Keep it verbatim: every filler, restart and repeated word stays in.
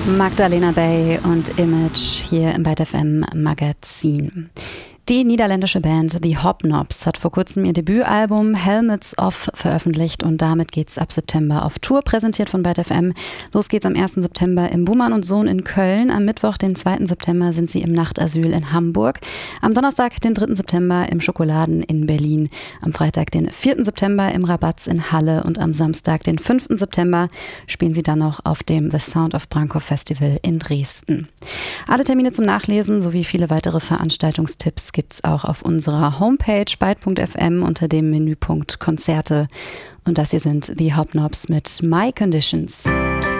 Magdalena Bay und Image hier im Byte F M Magazin. Die niederländische Band The Hobnobs hat vor kurzem ihr Debütalbum Helmets Off veröffentlicht und damit geht's ab September auf Tour, präsentiert von Byte F M. Los geht's am ersten September im Buhmann und Sohn in Köln. Am Mittwoch, den zweiten September, sind sie im Nachtasyl in Hamburg. Am Donnerstag, den dritten September, im Schokoladen in Berlin. Am Freitag, den vierten September, im Rabatz in Halle und am Samstag, den fünften September, spielen sie dann noch auf dem The Sound of Brankow Festival in Dresden. Alle Termine zum Nachlesen sowie viele weitere Veranstaltungstipps gibt's auch auf unserer Homepage byte punkt f m unter dem Menüpunkt Konzerte. Und das hier sind The Hobnobs mit My Conditions.